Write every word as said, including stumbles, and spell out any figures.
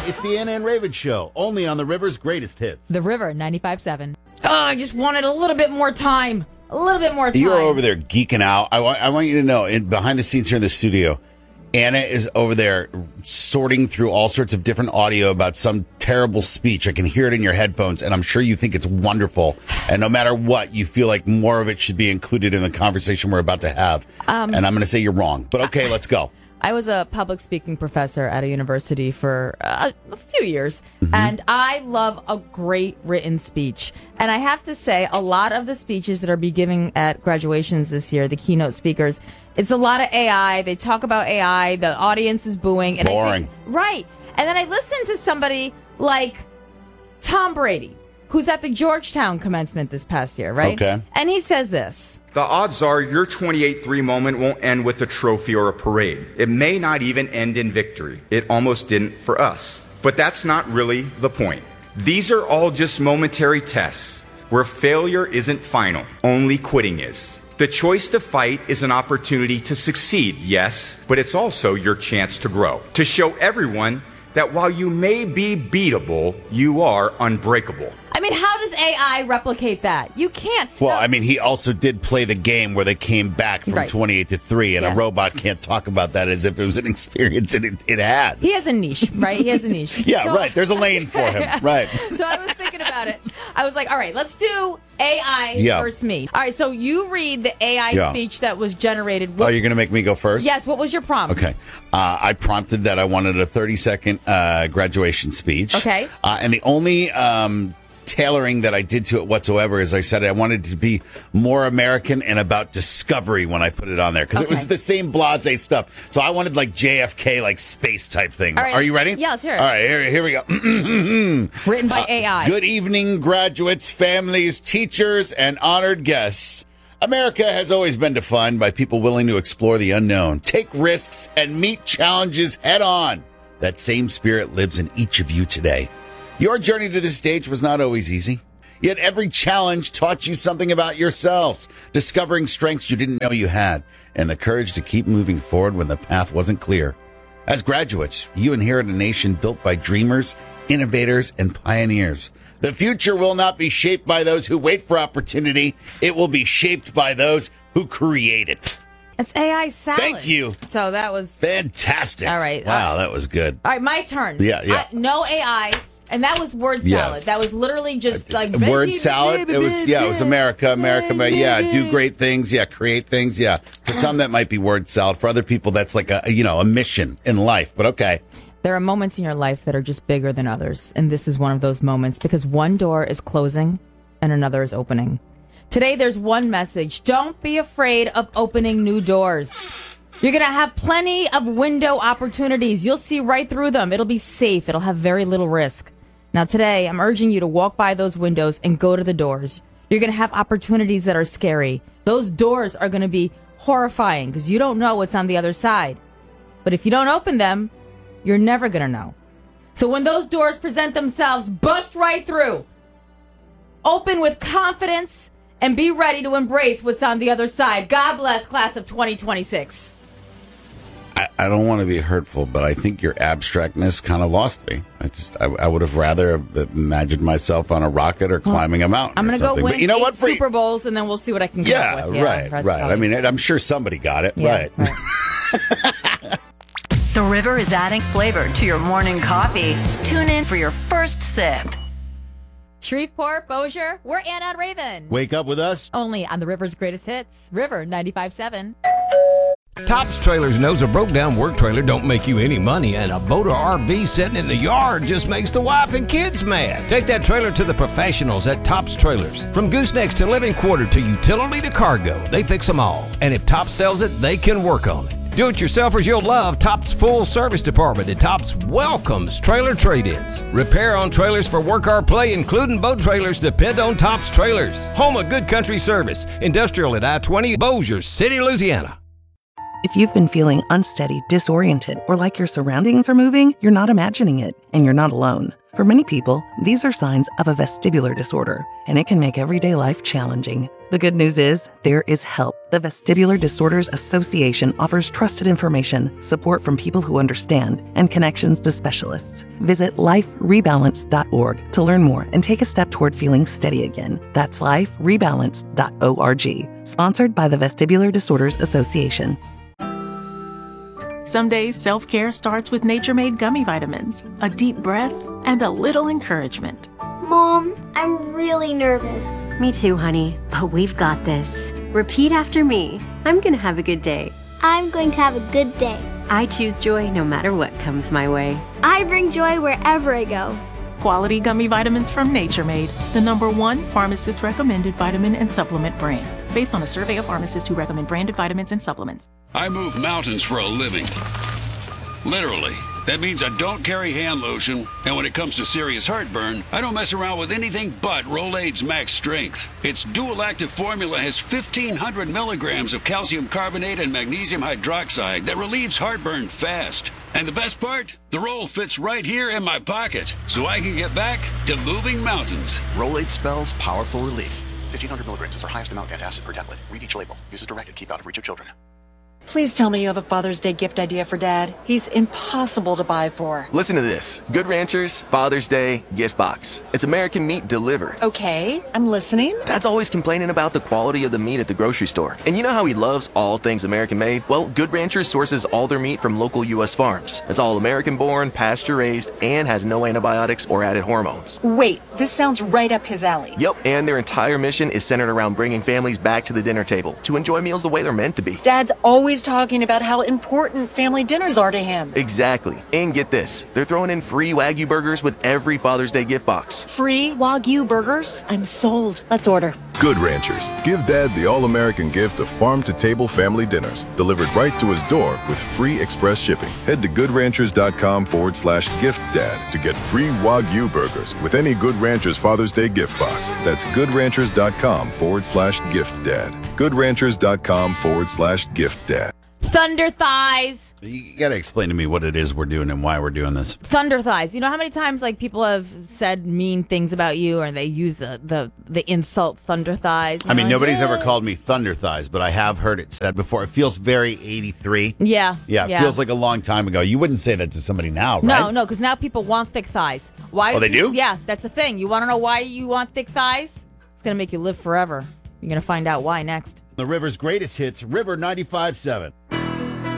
It's the Anna and Raven Show, only on the River's greatest hits. The River, ninety-five point seven. Oh, I just wanted a little bit more time. A little bit more time. You're over there geeking out. I want, I want you to know, in, behind the scenes here in the studio, Anna is over there sorting through all sorts of different audio about some terrible speech. I can hear it in your headphones, and I'm sure you think it's wonderful. And no matter what, you feel like more of it should be included in the conversation we're about to have. Um, and I'm going to say you're wrong. But okay, let's go. I was a public speaking professor at a university for uh, a few years, mm-hmm. and I love a great written speech. And I have to say, a lot of the speeches that are be giving at graduations this year, the keynote speakers, it's a lot of A I. They talk about A I. The audience is booing. And Boring. I think, right. And then I listened to somebody like Tom Brady, who's at the Georgetown commencement this past year, right? Okay. And he says this. The odds are your twenty-eight three moment won't end with a trophy or a parade. It may not even end in victory. It almost didn't for us. But that's not really the point. These are all just momentary tests where failure isn't final, only quitting is. The choice to fight is an opportunity to succeed, yes, but it's also your chance to grow, to show everyone that while you may be beatable, you are unbreakable. I mean, how does A I replicate that? You can't. Well, no. I mean, he also did play the game where they came back from right. twenty-eight to three, and yeah. a robot can't talk about that as if it was an experience it, it had. He has a niche, right? He has a niche. yeah, so, right. There's a lane for him, right. So I was thinking about it. I was like, all right, let's do A I yeah. versus me. All right, so you read the A I yeah. speech that was generated. What, oh, you're going to make me go first? Yes. What was your prompt? Okay. Uh, I prompted that I wanted a thirty-second uh, graduation speech. Okay. Uh, and the only um, tailoring that I did to it whatsoever is I said I wanted it to be more American and about discovery when I put it on there. Because okay. it was the same blasé stuff. So I wanted like J F K, like space type thing. All right. Are you ready? Yeah, let's hear it. All right, here, here we go. Written by uh, A I. Good evening, graduates, families, teachers, and honored guests. America has always been defined by people willing to explore the unknown, take risks, and meet challenges head on. That same spirit lives in each of you today. Your journey to this stage was not always easy. Yet every challenge taught you something about yourselves, discovering strengths you didn't know you had, and the courage to keep moving forward when the path wasn't clear. As graduates, you inherit a nation built by dreamers, innovators, and pioneers. The future will not be shaped by those who wait for opportunity. It will be shaped by those who create it. It's A I salad. Thank you. So that was fantastic. All right. Wow, uh, that was good. All right, my turn. Yeah, yeah. I, no A I. And that was word salad. Yes. That was literally just like word salad. It was yeah. It was America, America, America. Yeah, do great things. Yeah, create things. Yeah. For some, that might be word salad. For other people, that's like a you know a mission in life. But okay. There are moments in your life that are just bigger than others, and this is one of those moments because one door is closing and another is opening. Today, there's one message: don't be afraid of opening new doors. You're going to have plenty of window opportunities. You'll see right through them. It'll be safe. It'll have very little risk. Now, today, I'm urging you to walk by those windows and go to the doors. You're going to have opportunities that are scary. Those doors are going to be horrifying because you don't know what's on the other side. But if you don't open them, you're never going to know. So when those doors present themselves, bust right through. Open with confidence and be ready to embrace what's on the other side. God bless, class of twenty twenty-six. I, I don't want to be hurtful, but I think your abstractness kind of lost me. I just, I, I would have rather have imagined myself on a rocket or climbing a mountain. I'm going to go win but you know eight what? For, Super Bowls, and then we'll see what I can get yeah, with. Yeah, right, right. I mean, I'm sure somebody got it. Yeah, right. right. The River is adding flavor to your morning coffee. Tune in for your first sip. Shreveport, Bossier, we're Anna and Raven. Wake up with us. Only on the River's greatest hits, River ninety-five point seven. Tops Trailers knows a broke-down work trailer don't make you any money, and a boat or R V sitting in the yard just makes the wife and kids mad. Take that trailer to the professionals at Tops Trailers. From goosenecks to living quarter to utility to cargo, they fix them all. And if Tops sells it, they can work on it. Do-it-yourselfers you'll love Tops Full Service Department at Tops welcomes trailer trade-ins. Repair on trailers for work or play, including boat trailers, depend on Tops Trailers. Home of good country service. Industrial at I twenty, Bossier City, Louisiana. If you've been feeling unsteady, disoriented, or like your surroundings are moving, you're not imagining it, and you're not alone. For many people, these are signs of a vestibular disorder, and it can make everyday life challenging. The good news is, there is help. The Vestibular Disorders Association offers trusted information, support from people who understand, and connections to specialists. Visit life rebalance dot org to learn more and take a step toward feeling steady again. That's life rebalance dot org. Sponsored by the Vestibular Disorders Association. Some days, self-care starts with Nature-Made gummy vitamins, a deep breath, and a little encouragement. Mom, I'm really nervous. Me too, honey, but we've got this. Repeat after me. I'm gonna have a good day. I'm going to have a good day. I choose joy no matter what comes my way. I bring joy wherever I go. Quality gummy vitamins from Nature Made, the number one pharmacist-recommended vitamin and supplement brand, based on a survey of pharmacists who recommend branded vitamins and supplements. I move mountains for a living. Literally. That means I don't carry hand lotion, and when it comes to serious heartburn, I don't mess around with anything but Rolaids Max Strength. Its dual-active formula has fifteen hundred milligrams of calcium carbonate and magnesium hydroxide that relieves heartburn fast. And the best part? The roll fits right here in my pocket, so I can get back to moving mountains. Rolaids spells powerful relief. fifteen hundred milligrams is our highest amount of antacid per tablet. Read each label. Use as directed. Keep out of reach of children. Please tell me you have a Father's Day gift idea for Dad. He's impossible to buy for. Listen to this. Good Ranchers Father's Day gift box. It's American meat delivered. Okay, I'm listening. Dad's always complaining about the quality of the meat at the grocery store. And you know how he loves all things American made? Well, Good Ranchers sources all their meat from local U S farms. It's all American born, pasture raised, and has no antibiotics or added hormones. Wait, this sounds right up his alley. Yep, and their entire mission is centered around bringing families back to the dinner table to enjoy meals the way they're meant to be. Dad's always talking about how important family dinners are to him. Exactly. And get this, they're throwing in free Wagyu burgers with every Father's Day gift box. Free Wagyu burgers? I'm sold. Let's order. Good Ranchers. Give Dad the all-American gift of farm-to-table family dinners delivered right to his door with free express shipping. Head to goodranchers.com forward slash gift dad to get free Wagyu burgers with any Good Ranchers Father's Day gift box. That's goodranchers.com forward slash gift dad. goodranchers.com forward slash gift dad. Thunder thighs. You got to explain to me what it is we're doing and why we're doing this. Thunder thighs. You know how many times like people have said mean things about you, or they use the the, the insult thunder thighs? I mean, like, nobody's yeah. ever called me thunder thighs, but I have heard it said before. It feels very eighty-three. Yeah. Yeah, it yeah. feels like a long time ago. You wouldn't say that to somebody now, right? No, no, because now people want thick thighs. Why? Oh, they do? Yeah, that's the thing. You want to know why you want thick thighs? It's going to make you live forever. You're going to find out why next. The River's greatest hits, River ninety-five point seven.